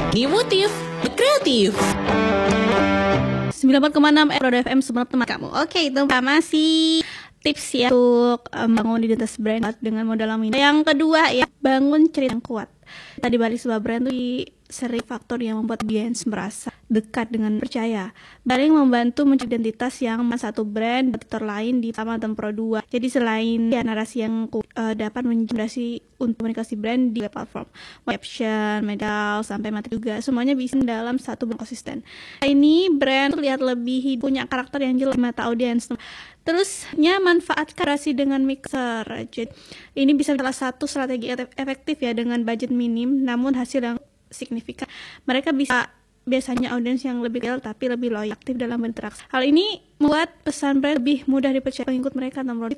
Emotif, kreatif. 94,6 Roda FM semua teman kamu. Oke, itu pertama sih tips ya untuk bangun identitas brand dengan modal minat. Yang kedua ya, bangun cerita yang kuat. Tadi balik sebuah brand tuh sering faktor yang membuat audiens merasa dekat dengan percaya. Baring membantu menciptakan identitas yang satu brand dan lain di sama dan Pro 2. Jadi selain ya, narasi yang dapat menjadi untuk komunikasi brand di platform, caption, media, sampai materi juga, semuanya bisa dalam satu brand konsisten. Ini brand terlihat lebih punya karakter yang jelas di mata audiens. Terusnya manfaatkan narasi dengan mixer. Jadi, ini bisa salah satu strategi efektif ya dengan budget minim namun hasil yang signifikan. Mereka biasanya audiens yang lebih real tapi lebih loyal, aktif dalam berinteraksi. Hal ini membuat pesan brand lebih mudah dipercaya pengikut mereka. Nomor